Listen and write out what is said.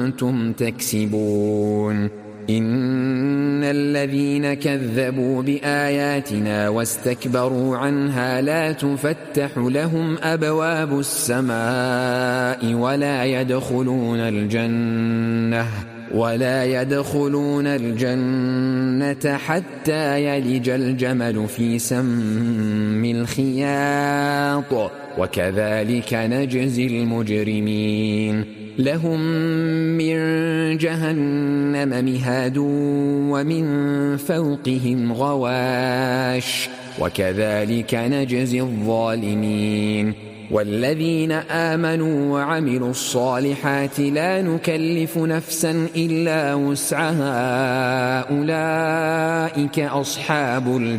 كنتم تكسبون إن الذين كذبوا بآياتنا واستكبروا عنها لا تفتح لهم أبواب السماء ولا يدخلون الجنة حتى يلج الجمل في سم الخياط وكذلك نجزي المجرمين لهم من جهنم مهاد ومن فوقهم غواش وكذلك نجزي الظالمين والذين آمنوا وعملوا الصالحات لا نكلف نفسا إلا وسعها أولئك أصحاب الجنة